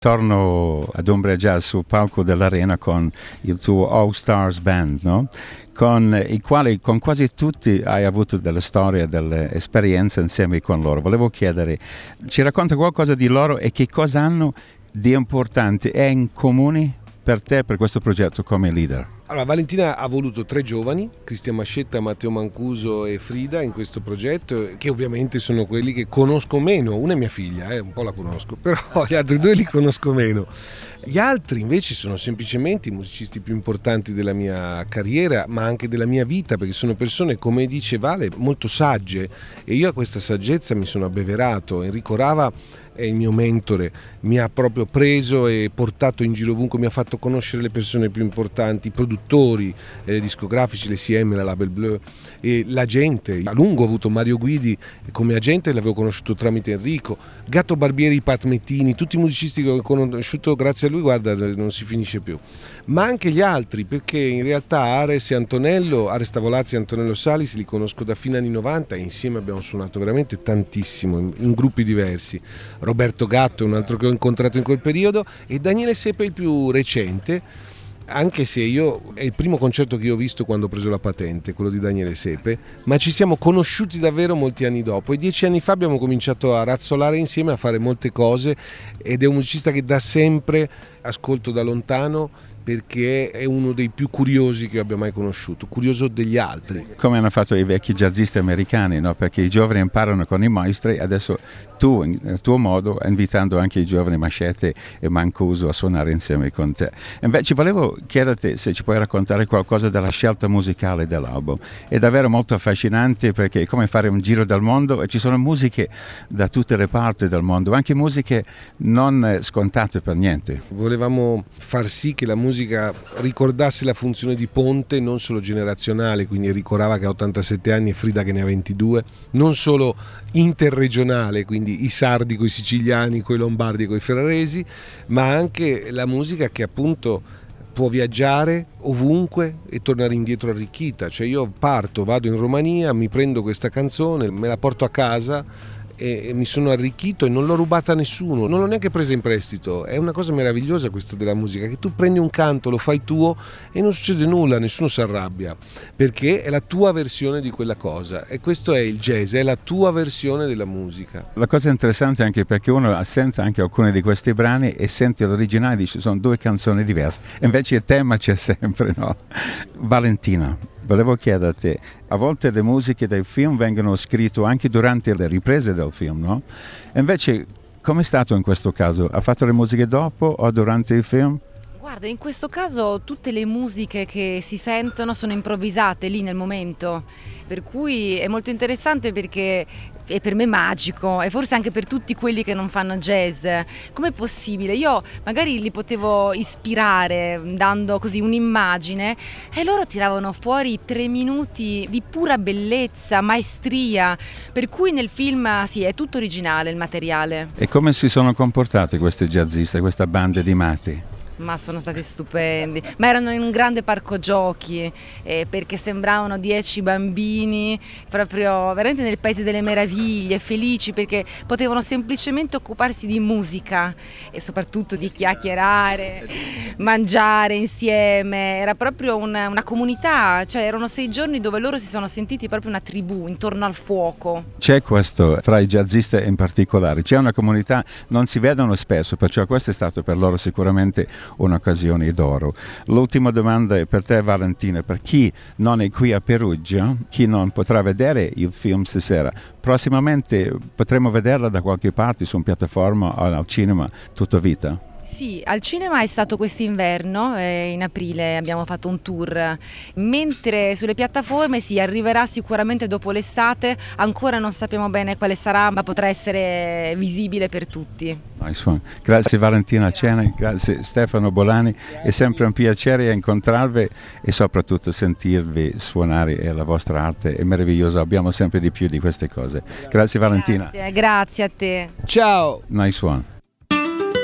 Torno ad Umbria Jazz sul palco dell'Arena con il tuo All Stars Band, no? Con i quali, con quasi tutti, hai avuto delle storie, delle esperienze insieme con loro. Volevo chiedere, ci racconta qualcosa di loro e che cosa hanno di importante e in comune per te, per questo progetto come leader? Allora, Valentina ha voluto 3 giovani, Cristian Mascetta, Matteo Mancuso e Frida, in questo progetto, che ovviamente sono quelli che conosco meno. Una è mia figlia, un po' la conosco, però gli altri 2 li conosco meno. Gli altri invece sono semplicemente i musicisti più importanti della mia carriera, ma anche della mia vita, perché sono persone, come dice Vale, molto sagge, e io a questa saggezza mi sono abbeverato. Enrico Rava è il mio mentore, mi ha proprio preso e portato in giro ovunque, mi ha fatto conoscere le persone più importanti, i produttori discografici, l'ECM, la Label Bleu, e la gente. A lungo ho avuto Mario Guidi come agente, l'avevo conosciuto tramite Enrico, Gatto Barbieri, Pat Mettini, tutti i musicisti che ho conosciuto grazie a lui, guarda, non si finisce più. Ma anche gli altri, perché in realtà Ares e Antonello, Ares Tavolazzi e Antonello Salis li conosco da fine anni 90 e insieme abbiamo suonato veramente tantissimo in gruppi diversi. Roberto Gatto è un altro che ho incontrato in quel periodo, e Daniele Sepe è il più recente, anche se è il primo concerto che io ho visto quando ho preso la patente, quello di Daniele Sepe, ma ci siamo conosciuti davvero molti anni dopo, e 10 anni fa abbiamo cominciato a razzolare insieme, a fare molte cose, ed è un musicista che da sempre ascolto da lontano, perché è uno dei più curiosi che io abbia mai conosciuto, curioso degli altri. Come hanno fatto i vecchi jazzisti americani, no? Perché i giovani imparano con i maestri, adesso tu, nel tuo modo, invitando anche i giovani Mascette e Mancuso a suonare insieme con te. Invece volevo chiederti se ci puoi raccontare qualcosa della scelta musicale dell'album. È davvero molto affascinante, perché è come fare un giro del mondo e ci sono musiche da tutte le parti del mondo, anche musiche non scontate per niente. Volevamo far sì che la musica ricordasse la funzione di ponte, non solo generazionale, quindi Enrico Rava che ha 87 anni e Frida che ne ha 22, non solo interregionale, quindi i sardi coi siciliani, coi lombardi e coi ferraresi, ma anche la musica che appunto può viaggiare ovunque e tornare indietro arricchita. Cioè io parto, vado in Romania, mi prendo questa canzone, me la porto a casa e mi sono arricchito e non l'ho rubata a nessuno, non l'ho neanche presa in prestito. È una cosa meravigliosa questa della musica, che tu prendi un canto, lo fai tuo e non succede nulla, nessuno si arrabbia, perché è la tua versione di quella cosa, e questo è il jazz, è la tua versione della musica. La cosa interessante è anche perché uno assenza anche alcuni di questi brani e sente l'originale e dice sono 2 canzoni diverse, invece il tema c'è sempre, no? Valentina, volevo chiederti, a volte le musiche dei film vengono scritte anche durante le riprese del film, no? Invece, com'è stato in questo caso? Ha fatto le musiche dopo o durante il film? Guarda, in questo caso tutte le musiche che si sentono sono improvvisate lì nel momento, per cui è molto interessante, perché è per me magico, e forse anche per tutti quelli che non fanno jazz. Com'è possibile? Io magari li potevo ispirare dando così un'immagine, e loro tiravano fuori 3 minuti di pura bellezza, maestria, per cui nel film sì, è tutto originale il materiale. E come si sono comportati questi jazzisti, questa banda di matti? Ma sono stati stupendi, ma erano in un grande parco giochi, perché sembravano 10 bambini, proprio veramente nel paese delle meraviglie, felici perché potevano semplicemente occuparsi di musica e soprattutto di chiacchierare, mangiare insieme. Era proprio una comunità, cioè erano 6 giorni dove loro si sono sentiti proprio una tribù intorno al fuoco. C'è questo tra i jazzisti in particolare, c'è una comunità, non si vedono spesso, perciò questo è stato per loro sicuramente un'occasione d'oro. L'ultima domanda è per te, Valentina, per chi non è qui a Perugia, chi non potrà vedere il film stasera, prossimamente potremo vederla da qualche parte su una piattaforma o al cinema tutta vita? Sì, al cinema è stato quest'inverno, in aprile abbiamo fatto un tour, mentre sulle piattaforme arriverà sicuramente dopo l'estate, ancora non sappiamo bene quale sarà, ma potrà essere visibile per tutti. Nice one. Grazie Valentina Cena, grazie Stefano Bolani, è sempre un piacere incontrarvi e soprattutto sentirvi suonare, e la vostra arte è meravigliosa, abbiamo sempre di più di queste cose. Grazie Valentina. Grazie a te. Ciao. Nice one.